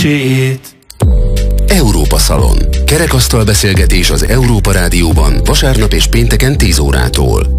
Európa Szalon. Kerekasztal beszélgetés az Európa Rádióban vasárnap és pénteken 10 órától.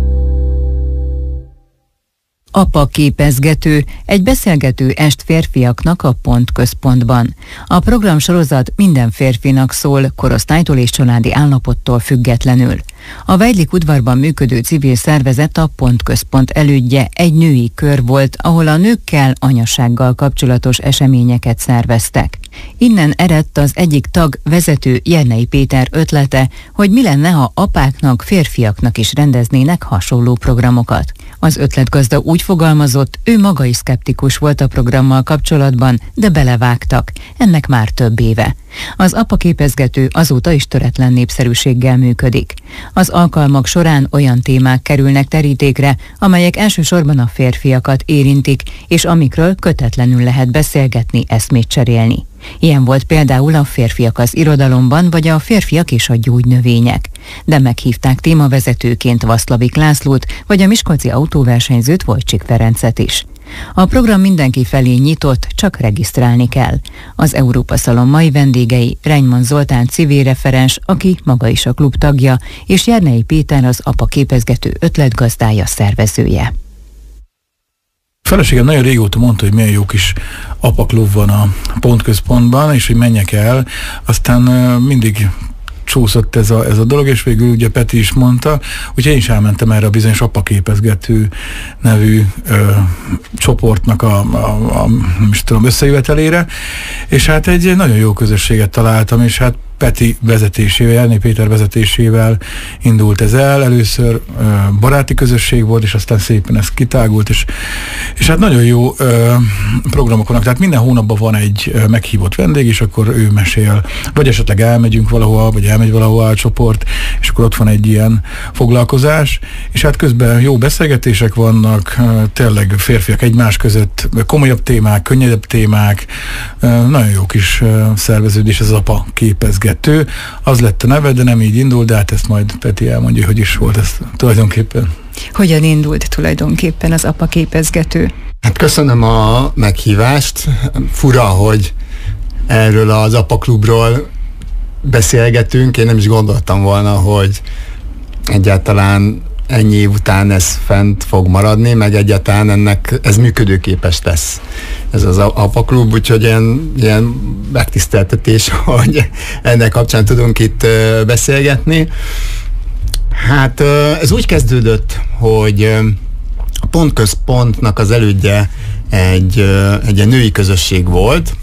Apa képezgető, egy beszélgető est férfiaknak a Pontközpontban. A programsorozat minden férfinak szól, korosztálytól és családi állapottól függetlenül. A Weidlich udvarban működő civil szervezet, a Pontközpont elődje egy női kör volt, ahol a nőkkel, anyasággal kapcsolatos eseményeket szerveztek. Innen eredt az egyik tag, vezető Jernei Péter ötlete, hogy mi lenne, ha apáknak, férfiaknak is rendeznének hasonló programokat. Az ötletgazda úgy fogalmazott, ő maga is szkeptikus volt a programmal kapcsolatban, de belevágtak. Ennek már több éve. Az apa képezgető azóta is töretlen népszerűséggel működik. Az alkalmak során olyan témák kerülnek terítékre, amelyek elsősorban a férfiakat érintik, és amikről kötetlenül lehet beszélgetni, eszmét cserélni. Ilyen volt például a Férfiak az irodalomban, vagy a Férfiak és a gyógynövények. De meghívták témavezetőként Vaszlavik Lászlót, vagy a miskolci autóversenyzőt, Wojcik Ferencet is. A program mindenki felé nyitott, csak regisztrálni kell. Az Európa Szalon mai vendégei Reinyman Zoltán civil referens, aki maga is a klub tagja, és Jernei Péter az apa képezgető ötletgazdája, szervezője. Feleségem nagyon régóta mondta, hogy milyen jó kis apaklub van a Pontközpontban, és hogy menjek el. Aztán mindig csúszott ez a dolog, és végül ugye Peti is mondta, hogy én is elmentem erre a bizonyos apaképezgető nevű csoportnak nem is tudom, összejövetelére, és hát egy nagyon jó közösséget találtam, és hát Peti vezetésével, Jernei Péter vezetésével indult ez el. Először baráti közösség volt, és aztán szépen ez kitágult, és hát nagyon jó programok vannak. Tehát minden hónapban van egy meghívott vendég, és akkor ő mesél. Vagy esetleg elmegyünk valahol, vagy elmegy valahol a csoport, és akkor ott van egy ilyen foglalkozás, és hát közben jó beszélgetések vannak, tényleg férfiak egymás között, komolyabb témák, könnyedebb témák, nagyon jó kis szerveződés, ez az apa képezgető. Az lett a neve, de nem így indult, de hát ezt majd Peti elmondja, hogy is volt ez tulajdonképpen. Hogyan indult tulajdonképpen az apa képezgető? Hát köszönöm a meghívást. Fura, hogy erről az apaklubról beszélgetünk. Én nem is gondoltam volna, hogy egyáltalán ennyi év után ez fent fog maradni, meg egyáltalán ez működőképes lesz. Ez az apaklub, úgyhogy ilyen megtiszteltetés, hogy ennek kapcsán tudunk itt beszélgetni. Hát ez úgy kezdődött, hogy a Pontközpontnak az elődje egy női közösség volt,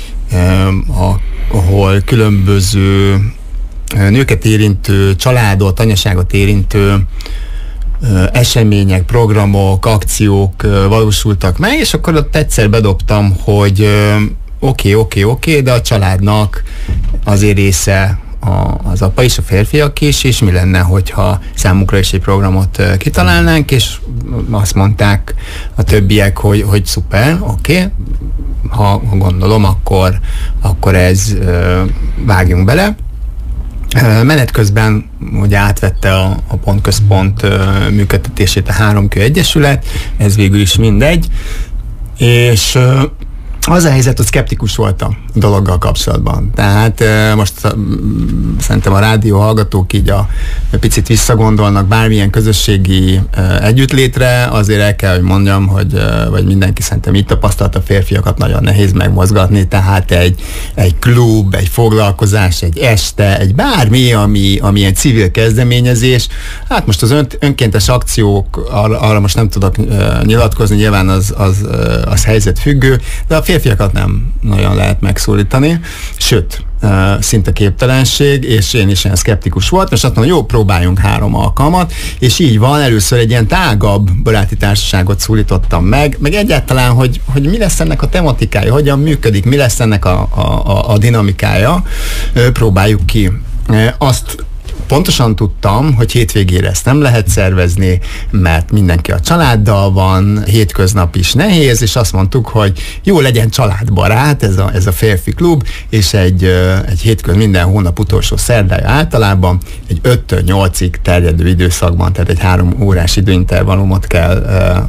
ahol különböző nőket érintő, családot, anyaságot érintő események, programok, akciók valósultak meg, és akkor ott egyszer bedobtam, hogy oké, de a családnak azért része az apa és a férfiak is, és mi lenne, hogyha számukra is egy programot kitalálnánk, és azt mondták a többiek, hogy szuper, oké, ha gondolom, akkor ez vágjunk bele. Menet közben ugye átvette a Pontközpont működtetését a 3Kő Egyesület, ez végül is mindegy, és az a helyzet, hogy szkeptikus voltam a dologgal kapcsolatban. Tehát most szerintem a rádió hallgatók így picit visszagondolnak bármilyen közösségi együttlétre, azért el kell, hogy mondjam, vagy mindenki szerintem így tapasztalt, a férfiakat nagyon nehéz megmozgatni, tehát egy klub, egy foglalkozás, egy este, egy bármi, ami egy civil kezdeményezés. Hát most az önkéntes akciók, arra most nem tudok nyilatkozni, nyilván az helyzet függő, de a férfiakat nem nagyon lehet megszólítani, sőt, szinte képtelenség, és én is ilyen szkeptikus voltam, és azt mondom, jó, próbáljunk 3 alkalmat, és így van, először egy ilyen tágabb baráti társaságot szólítottam meg egyáltalán, hogy mi lesz ennek a tematikája, hogyan működik, mi lesz ennek a dinamikája, próbáljuk ki. Azt pontosan tudtam, hogy hétvégére ezt nem lehet szervezni, mert mindenki a családdal van, hétköznap is nehéz, és azt mondtuk, hogy jó, legyen családbarát ez a férfi klub, és egy hétköznap minden hónap utolsó szerdája általában egy 5-től 8-ig terjedő időszakban, tehát egy 3 órás időintervallumot kell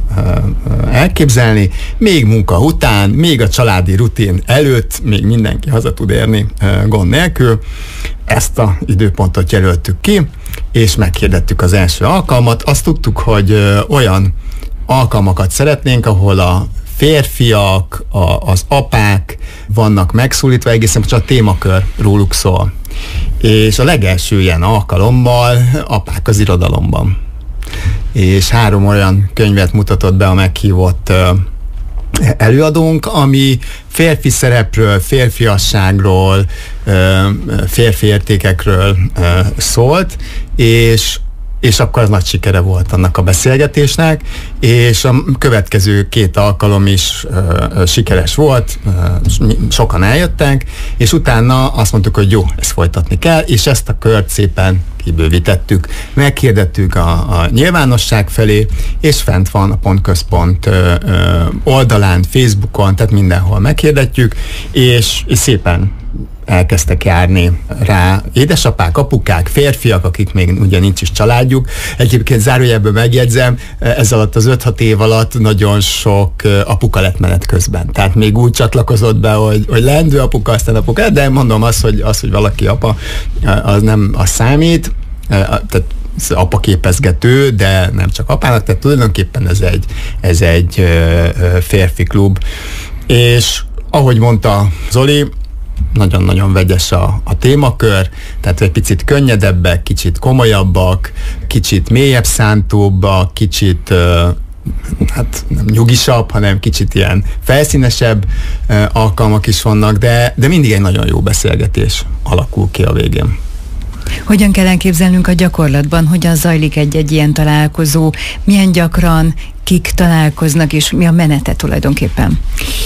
elképzelni, még munka után, még a családi rutin előtt, még mindenki haza tud érni gond nélkül. Ezt a időpontot jelöltük ki, és meghirdettük az első alkalmat. Azt tudtuk, hogy olyan alkalmakat szeretnénk, ahol a férfiak, az apák vannak megszólítva, egészen csak a témakör róluk szól. És a legelső ilyen alkalommal apák az irodalomban. És 3 olyan könyvet mutatott be a meghívott előadónk, ami férfi szerepről, férfiasságról, férfi értékekről szólt, és akkor az nagy sikere volt annak a beszélgetésnek, és a következő 2 alkalom is sikeres volt, sokan eljöttek, és utána azt mondtuk, hogy jó, ezt folytatni kell, és ezt a kört szépen kibővítettük, meghirdettük a nyilvánosság felé, és fent van a Pontközpont oldalán, Facebookon, tehát mindenhol meghirdetjük, és szépen elkezdtek járni rá édesapák, apukák, férfiak, akik még ugye nincs is családjuk. Egyébként zárójelből megjegyzem, ez alatt az 5-6 év alatt nagyon sok apuka lett menet közben. Tehát még úgy csatlakozott be, hogy leendő apuka, aztán apuka, de mondom azt, hogy valaki apa, az nem az számít, tehát apa képezgető, de nem csak apának, tehát tulajdonképpen ez egy férfi klub. És ahogy mondta Zoli, nagyon-nagyon vegyes a témakör, tehát egy picit könnyedebbek, kicsit komolyabbak, kicsit mélyebb szántóbbak, kicsit hát nem nyugisabb, hanem kicsit ilyen felszínesebb alkalmak is vannak, de mindig egy nagyon jó beszélgetés alakul ki a végén. Hogyan kell elképzelnünk a gyakorlatban, hogyan zajlik egy ilyen találkozó, milyen gyakran, kik találkoznak, és mi a menete tulajdonképpen?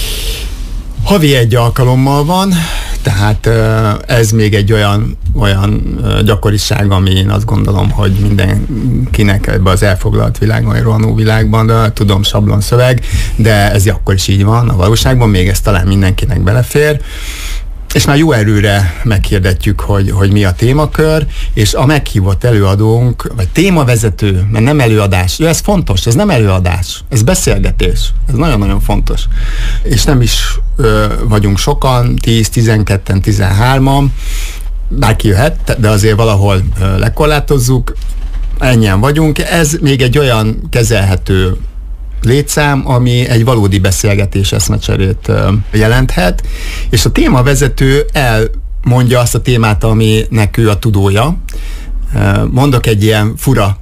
Havi 1 alkalommal van, tehát ez még egy olyan gyakoriság, ami én azt gondolom, hogy mindenkinek ebben az elfoglalt világban, rohanó világban, tudom, sablonszöveg, de ez akkor is így van a valóságban, még ez talán mindenkinek belefér. És már jó erőre meghirdetjük, hogy mi a témakör, és a meghívott előadónk, vagy témavezető, mert nem előadás, ez fontos, ez nem előadás, ez beszélgetés, ez nagyon-nagyon fontos. És nem is vagyunk sokan, 10-12-en, 13-an, bárki jöhet, de azért valahol lekorlátozzuk, ennyien vagyunk. Ez még egy olyan kezelhető létszám, ami egy valódi beszélgetés, eszmecserét jelenthet, és a témavezető elmondja azt a témát, aminek ő a tudója. Mondok egy ilyen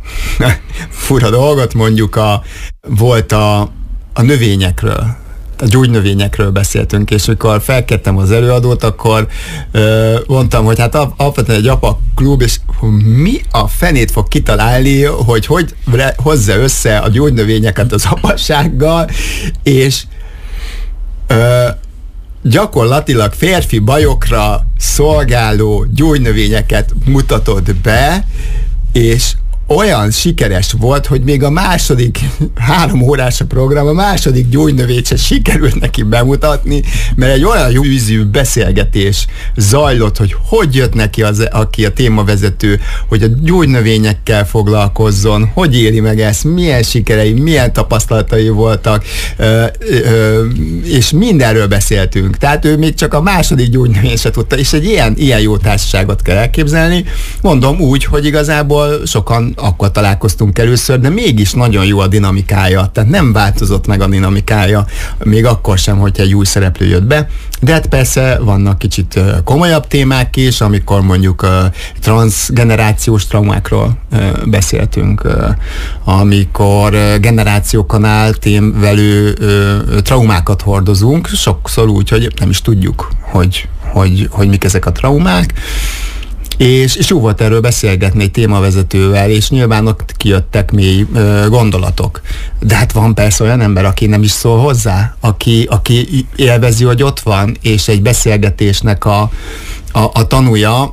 fura dolgot, mondjuk volt a növényekről, a gyógynövényekről beszéltünk, és amikor felkértem az előadót, akkor mondtam, hogy hát alapvetően egy apa klub, és mi a fenét fog kitalálni, hogy hozza össze a gyógynövényeket az apasággal, és gyakorlatilag férfi bajokra szolgáló gyógynövényeket mutatott be, és olyan sikeres volt, hogy még a második 3 órás a program, a második gyógynövényt se sikerült neki bemutatni, mert egy olyan jó ízű beszélgetés zajlott, hogy jött neki aki a témavezető, hogy a gyógynövényekkel foglalkozzon, hogy éli meg ezt, milyen sikerei, milyen tapasztalatai voltak, és mindenről beszéltünk. Tehát ő még csak a második gyógynövényt se tudta, és egy ilyen jó társaságot kell elképzelni. Mondom úgy, hogy igazából sokan akkor találkoztunk először, de mégis nagyon jó a dinamikája, tehát nem változott meg a dinamikája, még akkor sem, hogyha egy új szereplő jött be, de hát persze vannak kicsit komolyabb témák is, amikor mondjuk transgenerációs traumákról beszéltünk, amikor generációkon átévelő traumákat hordozunk, sokszor úgy, hogy nem is tudjuk, hogy mik ezek a traumák, és jó volt erről beszélgetni egy témavezetővel, és nyilván ott kijöttek mély gondolatok. De hát van persze olyan ember, aki nem is szól hozzá, aki élvezi, hogy ott van, és egy beszélgetésnek a tanúja,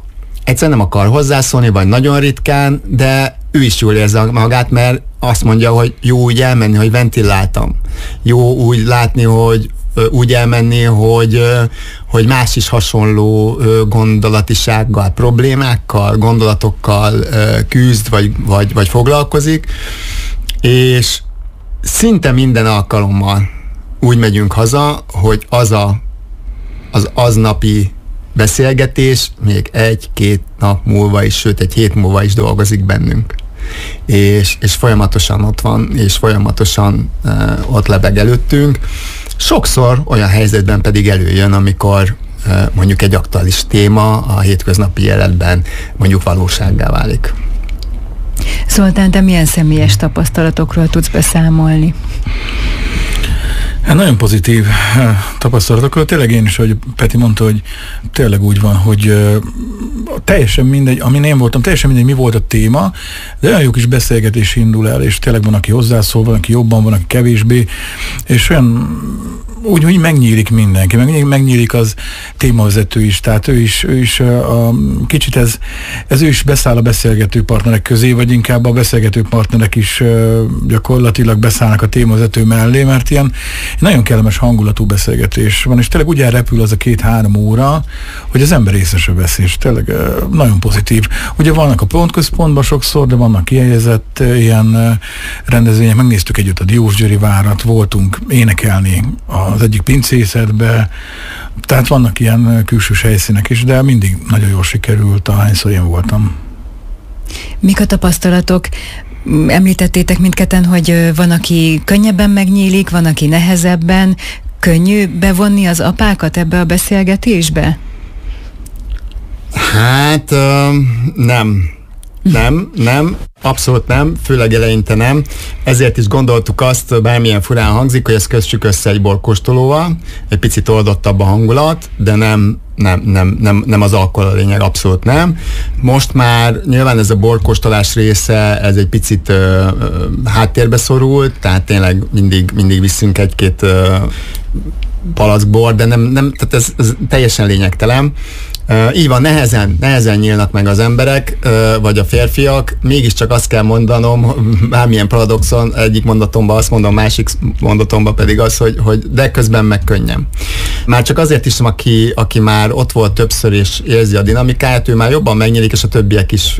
egyszerűen nem akar hozzászólni, vagy nagyon ritkán, de ő is jól érzi magát, mert azt mondja, hogy jó úgy elmenni, hogy ventiláltam. Jó úgy látni, hogy úgy elmenni, hogy más is hasonló gondolatisággal, problémákkal, gondolatokkal küzd, vagy foglalkozik, és szinte minden alkalommal úgy megyünk haza, hogy az aznapi beszélgetés még 1-2 nap múlva is, sőt egy hét múlva is dolgozik bennünk. És folyamatosan ott van, és folyamatosan ott lebeg előttünk. Sokszor olyan helyzetben pedig előjön, amikor mondjuk egy aktuális téma a hétköznapi életben mondjuk valósággá válik. Zoltán, te milyen személyes tapasztalatokról tudsz beszámolni? Hát nagyon pozitív tapasztalatokról. Tényleg én is, hogy Peti mondta, hogy tényleg úgy van, hogy teljesen mindegy, amin én voltam, teljesen mindegy, mi volt a téma, de olyan jó kis beszélgetés indul el, és tényleg van, aki hozzászól, van, aki jobban, van, aki kevésbé, és olyan úgy megnyílik mindenki, megnyílik az témavezető is, tehát ő is kicsit ez ő is beszáll a beszélgető partnerek közé, vagy inkább a beszélgető partnerek is gyakorlatilag beszállnak a témavezető mellé, mert ilyen nagyon kellemes hangulatú beszélgetés van, és tényleg úgy elrepül az a 2-3 óra, hogy az ember észre se veszi, és tényleg nagyon pozitív. Ugye vannak a Pontközpontban sokszor, de vannak kihelyezett ilyen rendezvények, megnéztük együtt a Diósgyőri várat, voltunk énekelni az egyik pincészetbe, tehát vannak ilyen külsős helyszínek is, de mindig nagyon jól sikerült, ahányszor én voltam. Mik a tapasztalatok? Említettétek mindketten, hogy van, aki könnyebben megnyílik, van, aki nehezebben. Könnyű bevonni az apákat ebbe a beszélgetésbe? Hát nem, abszolút nem, főleg eleinte nem. Ezért is gondoltuk azt, bármilyen furán hangzik, hogy ezt kössük össze egy borkóstolóval, egy picit oldottabb a hangulat, de nem az alkohol a lényeg, abszolút nem. Most már nyilván ez a borkóstolás része, ez egy picit háttérbe szorult, tehát tényleg mindig viszünk 1-2 palack bor, de nem, tehát ez teljesen lényegtelen. Így van, nehezen nyílnak meg az emberek, vagy a férfiak, mégiscsak azt kell mondanom, bármilyen paradoxon, egyik mondatomban azt mondom, másik mondatomban pedig az, hogy de közben meg könnyen. Már csak azért is, aki már ott volt többször és érzi a dinamikáját, ő már jobban megnyílik, és a többiek is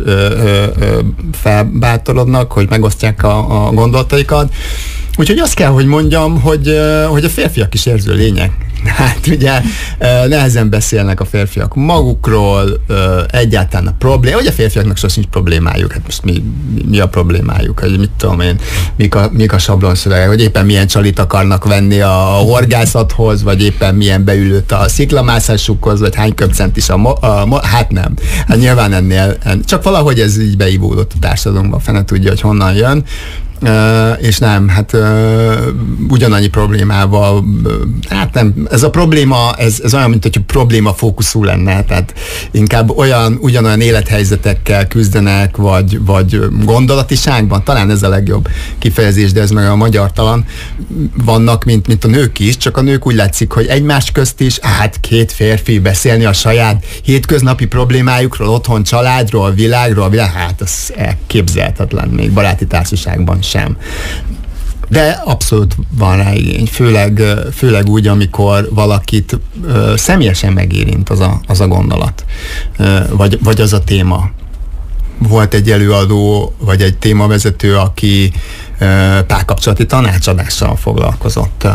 felbátorodnak, hogy megosztják a gondolataikat. Úgyhogy azt kell, hogy mondjam, hogy a férfiak is érző lények. Hát ugye nehezen beszélnek a férfiak magukról, egyáltalán a probléma, hogy a férfiaknak sosincs problémájuk, hát most mi a problémájuk, hogy mit tudom én, mik a sablonszövegek, hogy éppen milyen csalit akarnak venni a horgászathoz, vagy éppen milyen beülőt a sziklamászásukhoz, vagy hány köpcent is hát nem. Hát nyilván ennél, csak valahogy ez így beivódott a társadalomban, fene tudja, hogy honnan jön. És nem, hát ugyanannyi problémával, hát nem, ez a probléma, ez olyan, mint hogy probléma fókuszú lenne, tehát inkább ugyanolyan élethelyzetekkel küzdenek, vagy gondolatiságban, talán ez a legjobb kifejezés, de ez meg a magyartalan, vannak, mint a nők is, csak a nők úgy látszik, hogy egymás közt is, hát 2 férfi beszélni a saját hétköznapi problémájukról, otthon, családról, világról, hát az elképzelhetetlen, még baráti társaságban sem. De abszolút van rá igény, főleg úgy, amikor valakit személyesen megérint az a gondolat, vagy az a téma. Volt egy előadó, vagy egy témavezető, aki párkapcsolati tanácsadással foglalkozott,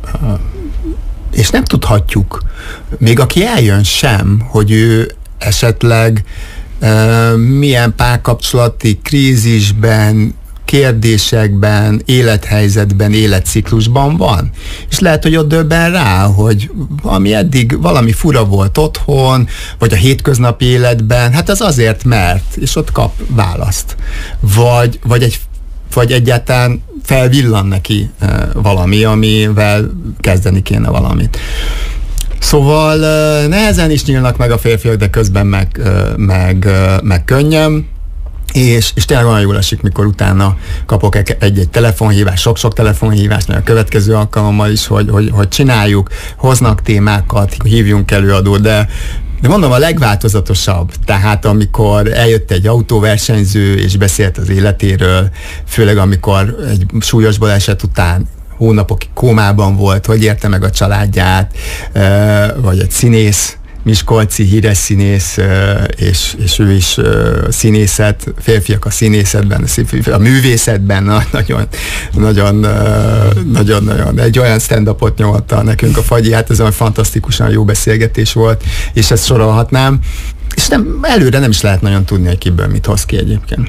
és nem tudhatjuk, még aki eljön sem, hogy ő esetleg milyen párkapcsolati krízisben, kérdésekben, élethelyzetben, életciklusban van. És lehet, hogy ott döbben rá, hogy ami eddig valami fura volt otthon, vagy a hétköznapi életben, hát az azért mert, és ott kap választ. Vagy egyáltalán felvillan neki valami, amivel kezdeni kéne valamit. Szóval nehezen is nyílnak meg a férfiak, de közben meg könnyen. És tényleg olyan jól esik, mikor utána kapok egy telefonhívást, sok-sok telefonhívást, mert a következő alkalommal is, hogy csináljuk, hoznak témákat, hívjunk előadót, de De mondom, a legváltozatosabb, tehát amikor eljött egy autóversenyző, és beszélt az életéről, főleg amikor egy súlyos baleset után hónapokig kómában volt, hogy érte meg a családját, vagy egy színész, miskolci híres színész, és ő is színészet, férfiak a színészetben, a művészetben nagyon egy olyan stand-upot nyomta nekünk a Fagyi, hát ez olyan fantasztikusan jó beszélgetés volt, és ezt sorolhatnám, és előre nem is lehet nagyon tudni, hogy kiből mit hoz ki egyébként.